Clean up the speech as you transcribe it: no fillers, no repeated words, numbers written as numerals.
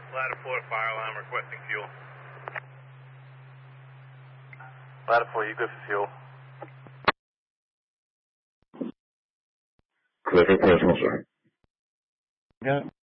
Ladder 4 fire alarm requesting fuel. Ladder 4, you good for fuel? Clear for personal, sir. Got it.